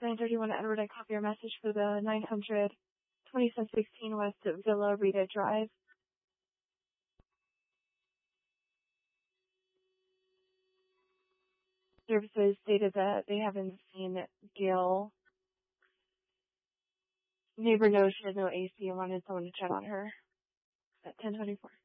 931 Edward, I copy your message for the 900 2716 West Villa Rita Drive. Services stated that they haven't seen Gail. Neighbor knows she has no AC and wanted someone to check on her at 1024.